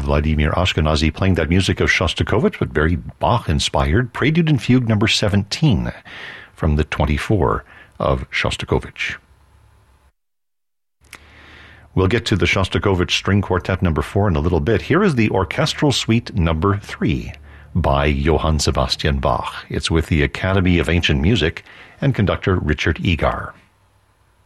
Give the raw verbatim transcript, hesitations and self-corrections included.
Vladimir Ashkenazy playing that music of Shostakovich, but very Bach-inspired, Prelude and Fugue number seventeen from the twenty-four of Shostakovich. We'll get to the Shostakovich String Quartet number four in a little bit. Here is the Orchestral Suite number three by Johann Sebastian Bach. It's with the Academy of Ancient Music and conductor Richard Egar.